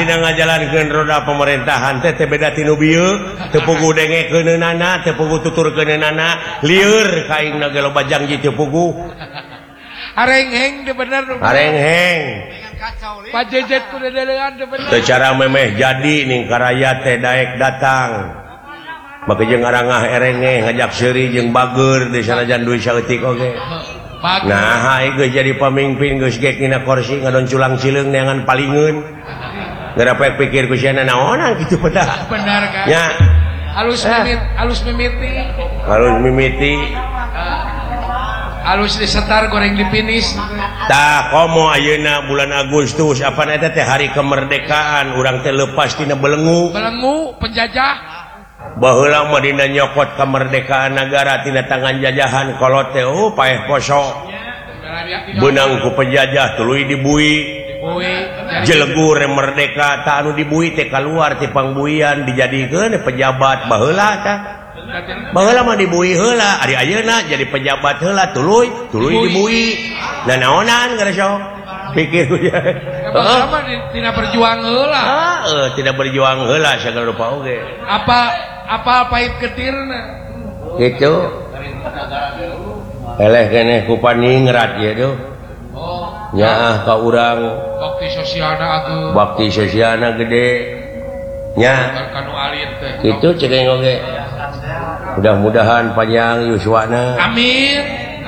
dina ngajalankeun roda pemerintahan teh beda tinu bieu teu pugu dengekeunana teu pugu tuturkeunana lieur kaingna ge loba janji teu pugu arengheng teh bener arengheng pajejet ku dedelean teh bener teu cara memeh jadi ning karaya teh daek datang make jeung arangah erenge ngajak seuri jeung bager di sanajan duit saeutik oge nah geus jadi pamimpin geus gek dina kursi ngadon culang cileung neangan palingeun gara pek pikir ku sia naonan kitu pedah bener kan nya alus mimiti alus disetar goreng dipinis tah komo ayeuna bulan Agustus apa eta teh hari kemerdekaan urang teh leupas tina belenggu penjajah baheula mah dina nyokot kemerdekaan negara tina tangan jajahan kolot teh paeh poso beunang ku penjajah tuluy dibui jelegur merdeka tak anu dibui teh keluar ti pangbuian dijadikeun pejabat baheula tah baheula mah dibui heula ari ayeuna jadi pejabat heula tuluy dibui dan naonan gara sok pikir ya sama tina berjuang heula tidak berjuang heula sagala rupa oge apa pahit ketirna kitu eleh keneh ku paningrat ye tuh nyaah ka urang bakti sosialna gede nya kitu cekeng oge mudah-mudahan panjang yuswana amin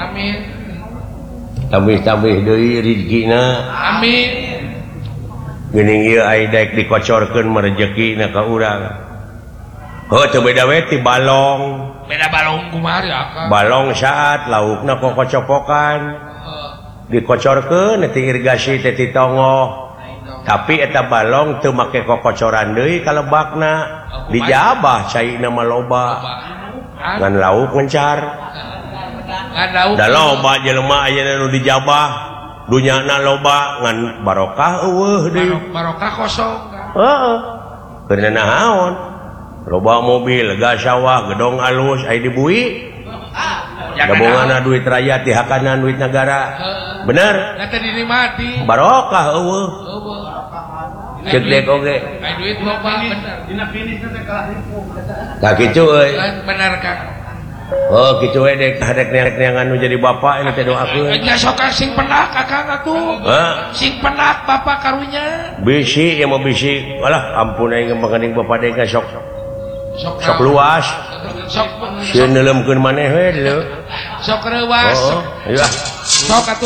tambih deui rezekina amin geuning ieu aya daek dikocorkeun rezekina ka urang teu beda we ti balong beda balong kumari akang balong saat laukna kokocopokan dikocorkeun ti irigasi teh ti tongo tapi eta balong teu make kokocoran deui ka lebakna dijabah caina mah loba ngan lauk ngencar da loba jelema aya nu dijabah dunyana loba ngan barokah eueuh deui barokah kosong heeh keurna naon loba mobil gas sawah gedong alus aya dibui gabunganna duit rakyat dihakanan duit negara bener eta dinikmati barokah eueuh cek dek oge aya duit loba bener dina finisna teh kalah ribu tah kitu euy bener Kang kitu we dek neangan nu jadi bapak ini teh doakeun nya sok sing penak Akang atuh sing penak bapak karunya bisi ya mau bisi alah ampun aing manganding bapak dek sok luas sok sieun neuleumkeun maneh we sok reuas sok atuh